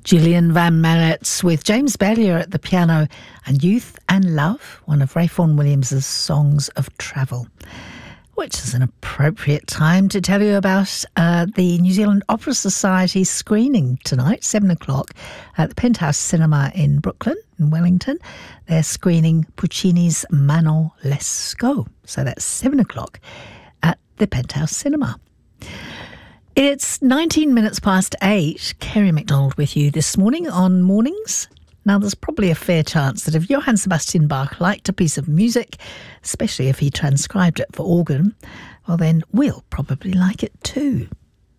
Julian Van Maritz with James Bellier at the piano and Youth and Love, one of Ray Vaughan Williams' songs of travel, which is an appropriate time to tell you about the New Zealand Opera Society screening tonight, 7 o'clock, at the Penthouse Cinema in Brooklyn, in Wellington. They're screening Puccini's Manon Lescaut. So that's 7 o'clock at the Penthouse Cinema. It's 19 minutes past 8. Kerry MacDonald with you this morning on Mornings. Now, there's probably a fair chance that if Johann Sebastian Bach liked a piece of music, especially if he transcribed it for organ, well then we'll probably like it too.